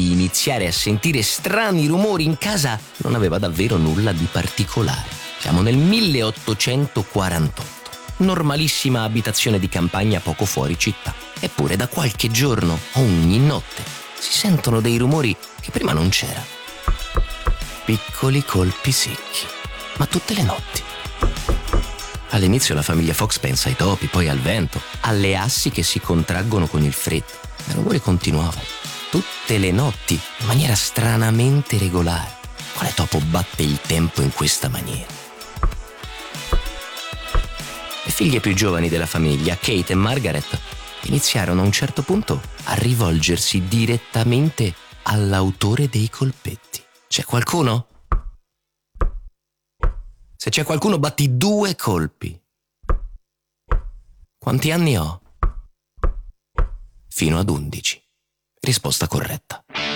di iniziare a sentire strani rumori in casa non aveva davvero nulla di particolare. Siamo nel 1848. Normalissima abitazione di campagna poco fuori città. Eppure da qualche giorno, ogni notte, si sentono dei rumori che prima non c'erano. Piccoli colpi secchi, ma tutte le notti. All'inizio la famiglia Fox pensa ai topi, poi al vento, alle assi che si contraggono con il freddo. Ma i rumori continuavano, tutte le notti, in maniera stranamente regolare. Quale topo batte il tempo in questa maniera? Le figlie più giovani della famiglia, Kate e Margaret, iniziarono a un certo punto a rivolgersi direttamente all'autore dei colpetti. C'è qualcuno? Se c'è qualcuno, batti 2 colpi. Quanti anni ho? Fino ad 11. Risposta corretta.